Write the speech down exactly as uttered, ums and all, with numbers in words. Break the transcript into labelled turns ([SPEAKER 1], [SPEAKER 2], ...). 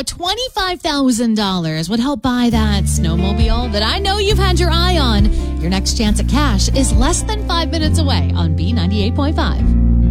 [SPEAKER 1] about twenty-five thousand dollars would help buy that snowmobile that I know you've had your eye on. Your next chance at cash is less than five minutes away on B ninety-eight point five.